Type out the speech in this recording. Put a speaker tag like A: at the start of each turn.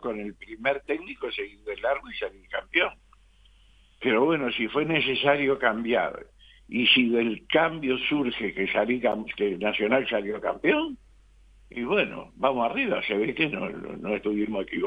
A: con el primer técnico, seguir de largo y salir campeón. Pero bueno, si fue necesario cambiar, y si del cambio surge que Nacional salió campeón, y bueno, vamos arriba, se ve que no estuvimos equivocados.